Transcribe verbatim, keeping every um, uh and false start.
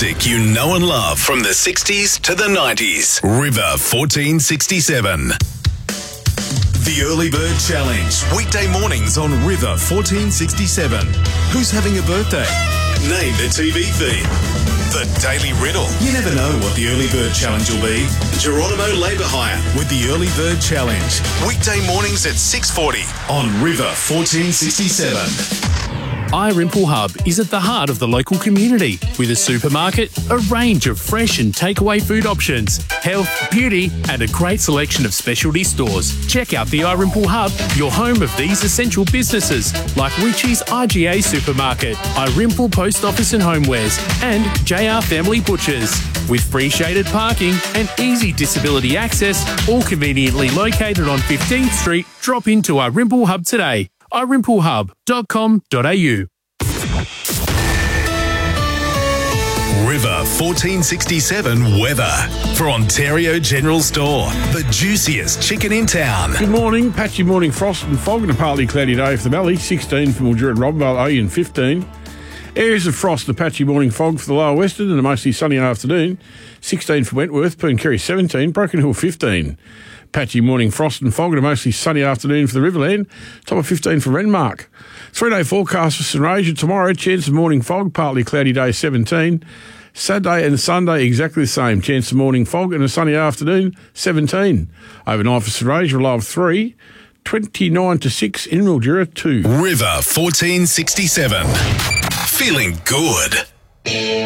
music you know and love from the sixties to the nineties. River fourteen sixty-seven. The Early Bird Challenge. Weekday mornings on River fourteen sixty-seven. Who's having a birthday? Name the T V theme. The Daily Riddle. You never know what the Early Bird Challenge will be. Geronimo Labour Hire with the Early Bird Challenge. Weekday mornings at six forty on River fourteen sixty-seven. iRimple Hub is at the heart of the local community with a supermarket, a range of fresh and takeaway food options, health, beauty and a great selection of specialty stores. Check out the iRimple Hub, your home of these essential businesses like Richie's I G A Supermarket, iRimple Post Office and Homewares and J R Family Butchers. With free shaded parking and easy disability access, all conveniently located on fifteenth Street, drop into iRimple Hub today. i rimple hub dot com dot a u. River fourteen sixty-seven weather for Ontario General Store, the juiciest chicken in town. Good morning. Patchy morning frost and fog and a partly cloudy day for the valley. sixteen for Mildura and Robinvale, Oyen fifteen. Areas of frost and patchy morning fog for the lower western and a mostly sunny afternoon. sixteen for Wentworth, Pooncarry seventeen, Broken Hill fifteen. Patchy morning frost and fog and a mostly sunny afternoon for the Riverland. Top of fifteen for Renmark. Three-day forecast for St Rasia tomorrow. Chance of morning fog, partly cloudy day seventeen. Saturday and Sunday exactly the same. Chance of morning fog and a sunny afternoon seventeen. Overnight for St Rasia, a low of three. twenty-nine to six in Mildura two. River fourteen sixty-seven. Feeling good.